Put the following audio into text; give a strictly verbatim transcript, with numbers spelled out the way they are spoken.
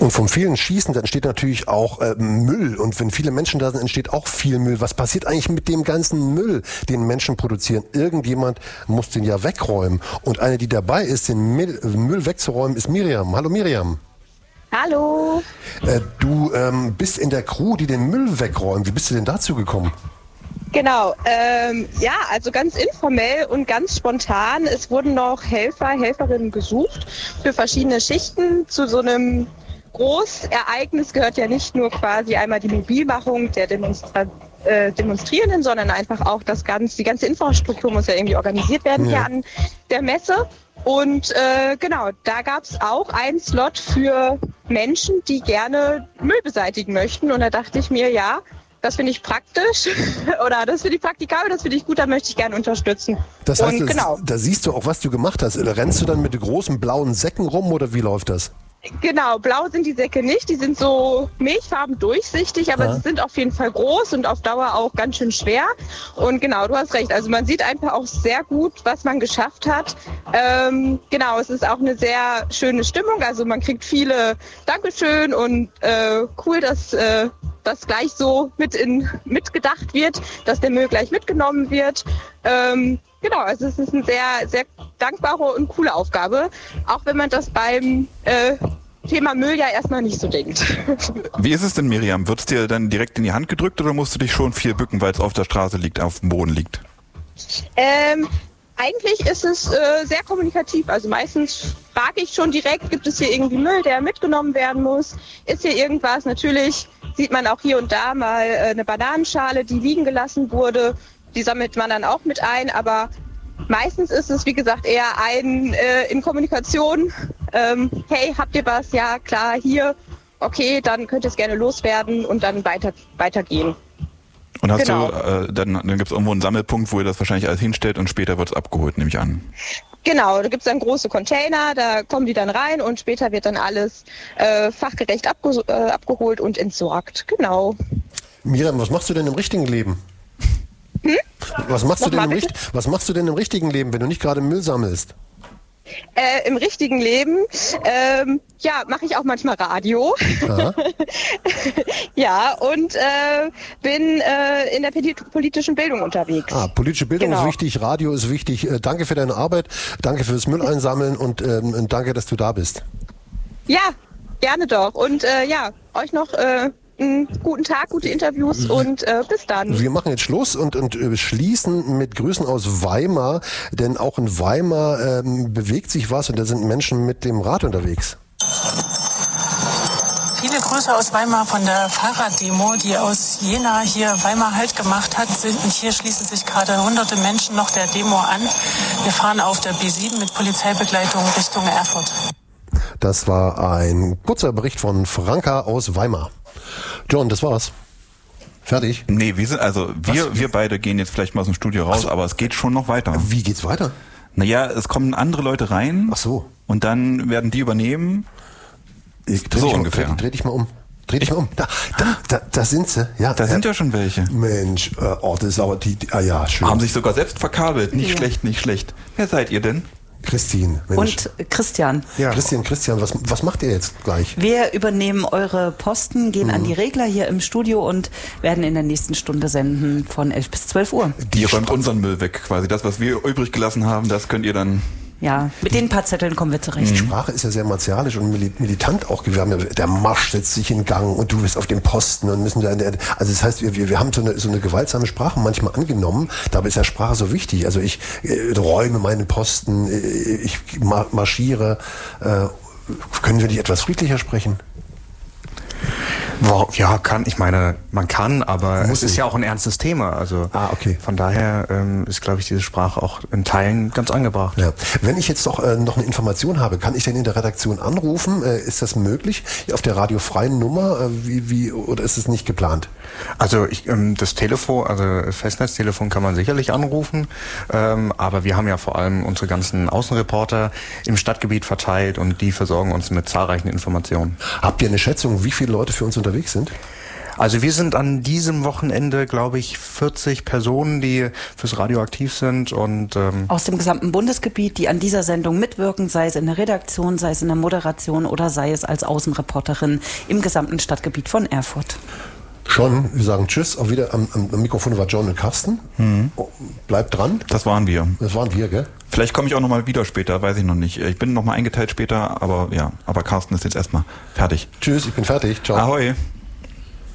Und vom vielen Schießen, da entsteht natürlich auch äh, Müll. Und wenn viele Menschen da sind, entsteht auch viel Müll. Was passiert eigentlich mit dem ganzen Müll, den Menschen produzieren? Irgendjemand muss den ja wegräumen. Und eine, die dabei ist, den Müll, Müll wegzuräumen, ist Miriam. Hallo Miriam. Hallo. Äh, du ähm, bist in der Crew, die den Müll wegräumt. Wie bist du denn dazu gekommen? Genau, ähm, ja, also ganz informell und ganz spontan. Es wurden noch Helfer, Helferinnen gesucht für verschiedene Schichten. Zu so einem Großereignis gehört ja nicht nur quasi einmal die Mobilmachung der Demonstra- äh, Demonstrierenden, sondern einfach auch das ganze, die ganze Infrastruktur muss ja irgendwie organisiert werden ja. hier an der Messe. Und äh, genau, da gab es auch einen Slot für Menschen, die gerne Müll beseitigen möchten. Und da dachte ich mir, ja, das finde ich praktisch oder das finde ich praktikabel, das finde ich gut, da möchte ich gerne unterstützen. Das heißt, und, genau. da siehst du auch, was du gemacht hast. Rennst du dann mit großen blauen Säcken rum oder wie läuft das? Genau, blau sind die Säcke nicht, die sind so milchfarben durchsichtig, aber ja. sie sind auf jeden Fall groß und auf Dauer auch ganz schön schwer. Und genau, du hast recht, also man sieht einfach auch sehr gut, was man geschafft hat. Ähm, genau, es ist auch eine sehr schöne Stimmung, also man kriegt viele Dankeschön und äh, cool, dass äh, das gleich so mit in, mitgedacht wird, dass der Müll gleich mitgenommen wird. Ähm, Genau, also es ist eine sehr, sehr dankbare und coole Aufgabe, auch wenn man das beim äh, Thema Müll ja erstmal nicht so denkt. Wie ist es denn, Miriam? Wird es dir dann direkt in die Hand gedrückt oder musst du dich schon viel bücken, weil es auf der Straße liegt, auf dem Boden liegt? Ähm, eigentlich ist es äh, sehr kommunikativ. Also meistens frage ich schon direkt, gibt es hier irgendwie Müll, der mitgenommen werden muss? Ist hier irgendwas? Natürlich sieht man auch hier und da mal äh, eine Bananenschale, die liegen gelassen wurde. Die sammelt man dann auch mit ein, aber meistens ist es, wie gesagt, eher ein äh, in Kommunikation. Ähm, hey, habt ihr was? Ja, klar, hier. Okay, dann könnt ihr es gerne loswerden und dann weiter weitergehen. Und hast genau. du, äh, dann, dann gibt es irgendwo einen Sammelpunkt, wo ihr das wahrscheinlich alles hinstellt und später wird es abgeholt, nehme ich an. Genau, da gibt es dann große Container, da kommen die dann rein und später wird dann alles äh, fachgerecht abge- äh, abgeholt und entsorgt. Genau. Miriam, was machst du denn im richtigen Leben? Hm? Was machst du denn im Richt- was machst du denn im richtigen Leben, wenn du nicht gerade Müll sammelst? Äh, Im richtigen Leben, ähm, ja, mache ich auch manchmal Radio. ja, und äh, bin äh, in der politischen Bildung unterwegs. Ah, politische Bildung genau. ist wichtig, Radio ist wichtig. Äh, danke für deine Arbeit, danke fürs Müll einsammeln und ähm, danke, dass du da bist. Ja, gerne doch. Und äh, ja, euch noch äh, einen guten Tag, gute Interviews und äh, bis dann. Wir machen jetzt Schluss und, und äh, schließen mit Grüßen aus Weimar, denn auch in Weimar ähm, bewegt sich was und da sind Menschen mit dem Rad unterwegs. Viele Grüße aus Weimar von der Fahrraddemo, die aus Jena hier Weimar Halt gemacht hat. Und hier schließen sich gerade hunderte Menschen noch der Demo an. Wir fahren auf der B sieben mit Polizeibegleitung Richtung Erfurt. Das war ein kurzer Bericht von Franka aus Weimar. John, das war's. Fertig? Nee, wir sind, also wir, wir beide gehen jetzt vielleicht mal aus dem Studio raus, so. Aber es geht schon noch weiter. Wie geht's weiter? Naja, es kommen andere Leute rein. Ach so. Und dann werden die übernehmen. Ich dreh so dich ungefähr. Um, dreh, dreh dich mal um. Dreh dich mal um. Da, da, da, da sind sie. Ja, da sind ja schon welche. Mensch, äh, oh, das ist aber die, die ah ja, schön. Haben sich sogar selbst verkabelt. Nicht ja. schlecht, nicht schlecht. Wer seid ihr denn? Christine. Mensch. Und Christian. Ja. Christian, Christian, was, was macht ihr jetzt gleich? Wir übernehmen eure Posten, gehen mhm. an die Regler hier im Studio und werden in der nächsten Stunde senden von elf bis zwölf Uhr. Die ihr räumt unseren Müll weg quasi. Das, was wir übrig gelassen haben, das könnt ihr dann... Ja, mit den paar Zetteln kommen wir zurecht. Die Sprache ist ja sehr martialisch und militant auch. Wir haben ja, der Marsch setzt sich in Gang und du bist auf dem Posten und müssen da. Also das heißt, wir, wir haben so eine, so eine gewaltsame Sprache manchmal angenommen. Dabei ist ja Sprache so wichtig. Also ich äh, räume meinen Posten, äh, ich marschiere. Äh, können wir nicht etwas friedlicher sprechen? Ja, kann. Ich meine, man kann, aber Muss es ist nicht. ja auch ein ernstes Thema. Also ah, okay. Von daher ähm, ist, glaube ich, diese Sprache auch in Teilen ganz angebracht. Ja. Wenn ich jetzt doch äh, noch eine Information habe, kann ich denn in der Redaktion anrufen? Äh, ist das möglich? Auf der radiofreien Nummer? Äh, wie, wie, oder ist es nicht geplant? Also ich, ähm, das Telefon, also Festnetztelefon kann man sicherlich anrufen, ähm, aber wir haben ja vor allem unsere ganzen Außenreporter im Stadtgebiet verteilt und die versorgen uns mit zahlreichen Informationen. Habt ihr eine Schätzung, wie viele Leute für uns unterwegs sind? Also wir sind an diesem Wochenende, glaube ich, vierzig Personen, die fürs Radio aktiv sind und ähm aus dem gesamten Bundesgebiet, die an dieser Sendung mitwirken, sei es in der Redaktion, sei es in der Moderation oder sei es als Außenreporterin im gesamten Stadtgebiet von Erfurt. Schon, wir sagen Tschüss, auch wieder am, am Mikrofon war John und Carsten. Mhm. Bleibt dran. Das waren wir. Das waren wir, gell? Vielleicht komme ich auch nochmal wieder später, weiß ich noch nicht. Ich bin nochmal eingeteilt später, aber ja, aber Carsten ist jetzt erstmal fertig. Tschüss, ich bin fertig. Ciao. Ahoi.